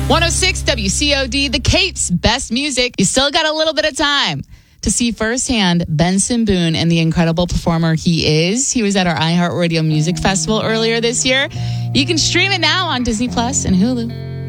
106 WCOD, the Kate's best music. You still got a little bit of time to see firsthand Benson Boone and the incredible performer he is. He was at our iHeartRadio Music Festival earlier this year. You can stream it now on Disney Plus and Hulu.